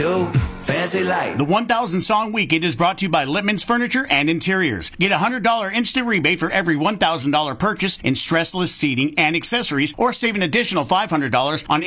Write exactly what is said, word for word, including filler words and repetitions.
do. Fancy life. The one thousand Song Weekend is brought to you by Lippman's Furniture and Interiors. Get a one hundred dollars instant rebate for every one thousand dollars purchase in stressless seating and accessories, or save an additional five hundred dollars on